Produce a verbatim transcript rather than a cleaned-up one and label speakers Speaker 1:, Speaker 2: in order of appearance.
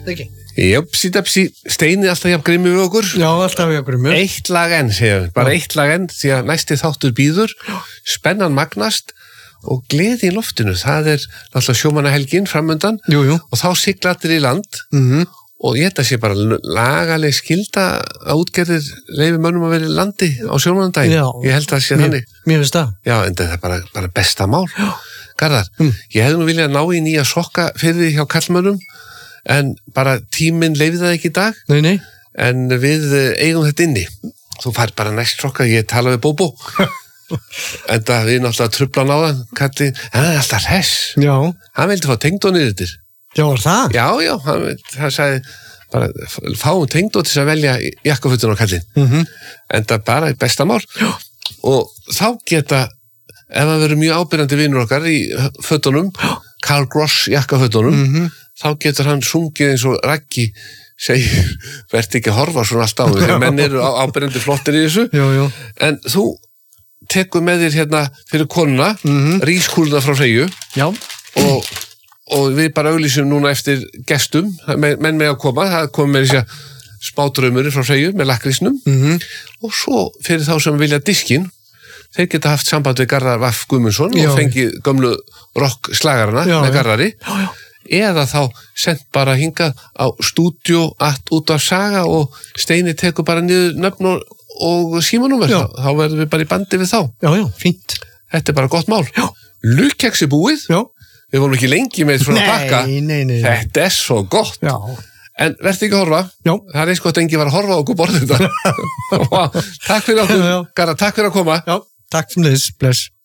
Speaker 1: ekki?
Speaker 2: Jöpsi, depsi, Steini alltaf jafn grimmi við okkur.
Speaker 1: Já, alltaf jafn grimmi.
Speaker 2: Eitt lag enn, segja við, bara Já. eitt lag enn, því að næsti þáttur býður, spennan magnast og gleði í loftinu. Það er náttúrulega sjómannahelgin framundan
Speaker 1: jú, jú.
Speaker 2: og þá sigla allir í land
Speaker 1: Mhm.
Speaker 2: og ég þetta sé bara lagaleg skilda að útgerðir leyfi mönnum að vera í landi á sjómannadaginn.
Speaker 1: Já.
Speaker 2: Ég held að það sé
Speaker 1: mér,
Speaker 2: þannig.
Speaker 1: Mér finnst það.
Speaker 2: Já, en það er bara, bara besta mál.
Speaker 1: Já.
Speaker 2: Garðar,
Speaker 1: mm.
Speaker 2: ég hefði nú viljað ná í nýja sokka fyrir því hjá kallmönnum, en bara tíminn leyfði það ekki í dag.
Speaker 1: Nei, nei.
Speaker 2: En við eigum þetta inni. Þú fær bara næst sokka, ég tala við Bóbó. En það við náttúrulega trubla náðan, kalli, en það er alltaf hress.
Speaker 1: Já.
Speaker 2: Hann vildi fá tengdónið yfir.
Speaker 1: Já, var það?
Speaker 2: Já, já, hann, hann sagði, bara fáum tengdó til að velja jakkafötun á kallin.
Speaker 1: Mhm.
Speaker 2: En það bara er besta mál.
Speaker 1: Já.
Speaker 2: Og þá geta, ef það verður mjög ábyrjandi vinur okkar í fötunum, Karl Gross jakkafötunum,
Speaker 1: Mhm.
Speaker 2: þá getur hann sungið eins og Raggi segir, verð ekki að horfa svona allt á því, þegar menn eru ábyrjandi flottir í þessu.
Speaker 1: Jú, jú.
Speaker 2: En þú tekur með þér hérna fyrir konuna,
Speaker 1: Mhm.
Speaker 2: rískúluna frá Freyju
Speaker 1: Já.
Speaker 2: og, og við bara auglýsum núna eftir gestum, menn með að koma, það kom með þess að spádraumurinn frá Freyju með lakrísnum
Speaker 1: Mhm.
Speaker 2: og svo fyrir þá sem vilja diskinn, þeir geta haft samband við Garðar Vaff Guðmundsson
Speaker 1: Já.
Speaker 2: og fengið gömlu rock slagarana
Speaker 1: Já,
Speaker 2: með
Speaker 1: já.
Speaker 2: Garðari
Speaker 1: Já, já.
Speaker 2: eða þá sendt bara hingað á stúdíó allt út af saga og Steini tekur bara niður nöfn og, og símanúmer,
Speaker 1: Já.
Speaker 2: þá, þá verðum við bara í bandi við þá.
Speaker 1: Já, já, fínt.
Speaker 2: Þetta er bara gott mál.
Speaker 1: Já.
Speaker 2: Lukkeks er búið,
Speaker 1: Já.
Speaker 2: við vorum ekki lengi með svona pakka.
Speaker 1: Nei, nei, nei.
Speaker 2: Þetta er svo gott.
Speaker 1: Já.
Speaker 2: En verð ekki að horfa.
Speaker 1: Já.
Speaker 2: Það er eins gott að engi var að horfa á okkur borðið þetta. Takk fyrir okkur,
Speaker 1: Já, já.
Speaker 2: Garðar, takk fyrir að koma.
Speaker 1: Já, takk fyrir þess, bless.